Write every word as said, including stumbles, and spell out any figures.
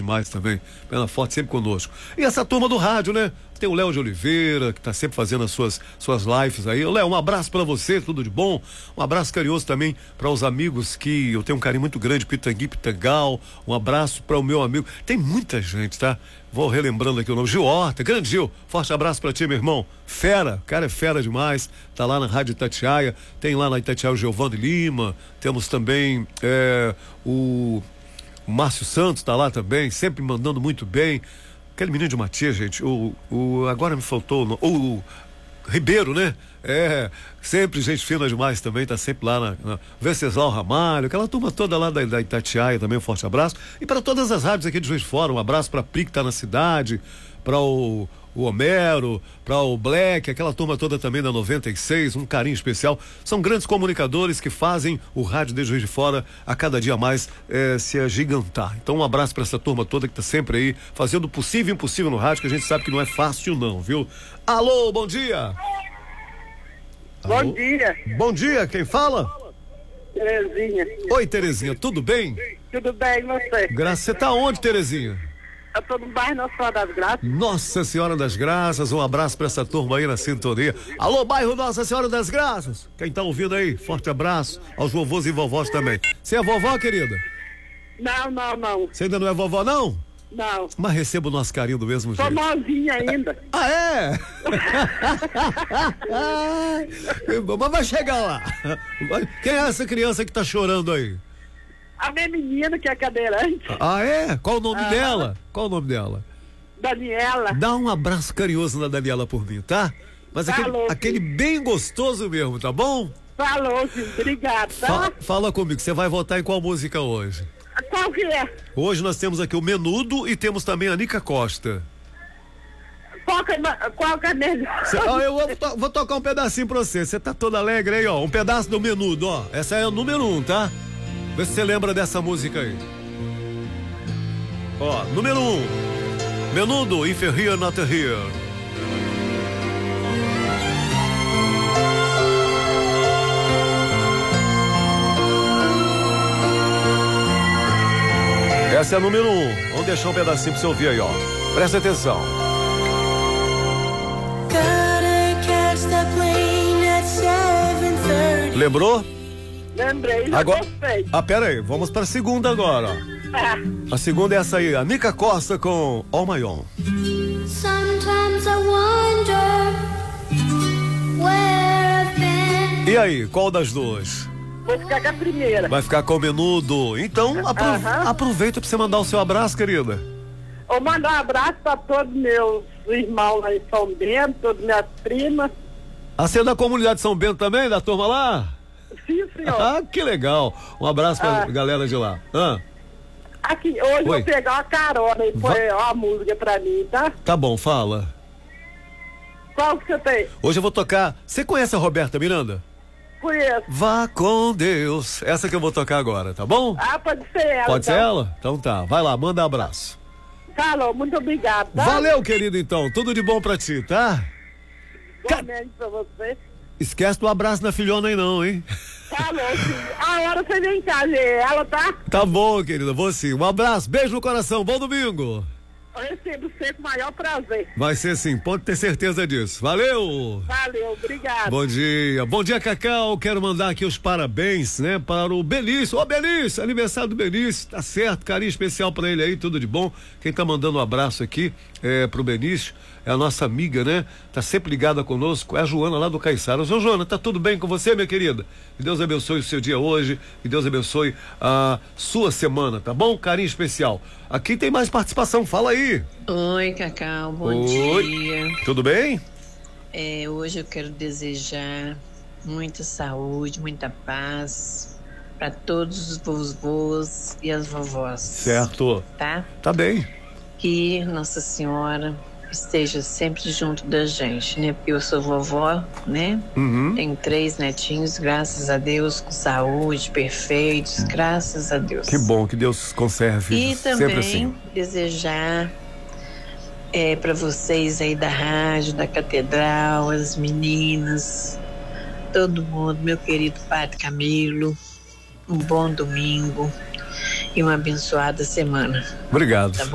demais também. Pena Forte sempre conosco. E essa turma do rádio, né? Tem o Léo de Oliveira, que tá sempre fazendo as suas, suas lives aí. Léo, um abraço pra você, tudo de bom. Um abraço carinhoso também para os amigos que eu tenho um carinho muito grande, Pitangui, Pitangal. Um abraço para o meu amigo. Tem muita gente, tá? Vou relembrando aqui o nome. Gil Horta, grande Gil. Forte abraço pra ti, meu irmão. Fera, o cara é fera demais. Tá lá na Rádio Itatiaia. Tem lá na Itatiaia o Giovanni Lima. Temos também é, o, o Márcio Santos, tá lá também, sempre mandando muito bem. Aquele menino de Matias, gente, o, o, agora me faltou o, o Ribeiro, né? É, sempre gente fina demais também, tá sempre lá na, na Venceslau Ramalho, aquela turma toda lá da, da Itatiaia também, um forte abraço. E para todas as rádios aqui de Juiz de Fora, um abraço pra Pri que tá na cidade, para o, o Homero, para o Black, aquela turma toda também da noventa e seis, um carinho especial. São grandes comunicadores que fazem o rádio de Juiz de Fora a cada dia mais é, se agigantar. Então um abraço para essa turma toda que tá sempre aí fazendo o possível e impossível no rádio, que a gente sabe que não é fácil não, viu? Alô, bom dia! Bom Alô? dia. Bom dia, quem fala? Terezinha. Oi, Terezinha, tudo bem? Tudo bem, você? Graças, você tá onde, Terezinha? Eu tô no bairro Nossa Senhora das Graças. Nossa Senhora das Graças, um abraço pra essa turma aí na sintonia. Alô, bairro Nossa Senhora das Graças. Quem tá ouvindo aí, forte abraço aos vovôs e vovós também. Você é vovó, querida? Não, não, não. Você ainda não é vovó, não? Não. Mas receba o nosso carinho do mesmo Tô jeito. novinha ainda. Ah, é? Mas vai chegar lá. Quem é essa criança que tá chorando aí? A minha menina que é cadeirante. Ah, é? Qual o nome Ah. dela? Qual o nome dela? Daniela. Dá um abraço carinhoso na Daniela por mim, tá? Mas aquele, Falou, aquele bem gostoso mesmo, tá bom? Falou, filho. Obrigado, tá? Fa- fala comigo, você vai votar em qual música hoje? Qual que é? Hoje nós temos aqui o Menudo e temos também a Nica Costa. Qual que é, qual que é melhor? Cê, ó, eu vou, to- vou tocar um pedacinho pra você. Você tá todo alegre aí, ó. Um pedaço do Menudo, ó. Essa é a número um, tá? Vê se você lembra dessa música aí. Ó, número um. Menudo, If You're Here, Not Here. Essa é a número um. Vamos deixar um pedacinho pra você ouvir aí, ó. Presta atenção. Lembrou? Lembrei, já Agora, gostei. ah, pera aí, vamos pra segunda agora, ó. Ah, A segunda é essa aí, a Nica Costa com All My Own. Sometimes I wonder where I've been. E aí, qual das duas? vou ficar com a primeira. Vai ficar com o Menudo? Então, apro- Aham. aproveita pra você mandar o seu abraço, querida. Vou mandar um abraço pra todos meus irmãos lá em São Bento, todas minhas primas. Ah, você é da comunidade de São Bento também, da turma lá? Sim, senhor. Ah, que legal. Um abraço pra Ah. galera de lá. Ah, Aqui, hoje eu Oi. vou pegar uma carona e Va- põe uma música pra mim, tá? tá bom, fala. Qual que você tem? Hoje eu vou tocar. Você conhece a Roberta Miranda? Conheço. Vá com Deus. Essa que eu vou tocar agora, tá bom? Ah, pode ser ela. Pode ser então. ela? Então tá. Vai lá, manda abraço. Falou, muito obrigado, tá? Valeu, querido, então. Tudo de bom pra ti, tá? Igualmente pra você. Esquece do abraço na filhona aí não, hein? Falou, filho. A hora você vem cá ver ela, tá? Tá bom, querida, vou sim. Um abraço, beijo no coração, bom domingo. Eu recebo você com o maior prazer. Vai ser sim, pode ter certeza disso. Valeu! Valeu, obrigado. Bom dia, bom dia, Cacau. Quero mandar aqui os parabéns, né, para o Benício. Ô, Benício, aniversário do Benício, tá certo, carinho especial pra ele aí, tudo de bom. Quem tá mandando um abraço aqui é pro Benício é a nossa amiga, né? Tá sempre ligada conosco, é a Joana lá do Caiçara. Ô, Joana, tá tudo bem com você, minha querida? Que Deus abençoe o seu dia hoje, que Deus abençoe a sua semana, tá bom? Carinho especial. Aqui tem mais participação, fala aí. Oi, Cacau, bom Oi. dia. Tudo bem? É, hoje eu quero desejar muita saúde, muita paz para todos os vovôs e as vovós. Certo. Tá? Tá bem. Que Nossa Senhora esteja sempre junto da gente, né? Porque eu sou vovó, né? Uhum. Tenho três netinhos, graças a Deus, com saúde, perfeitos, graças a Deus. Que bom, que Deus conserve E sempre também assim. desejar é, para vocês aí da rádio, da catedral, as meninas, todo mundo, meu querido Padre Camilo, um bom domingo e uma abençoada semana. Obrigado. Tá bom?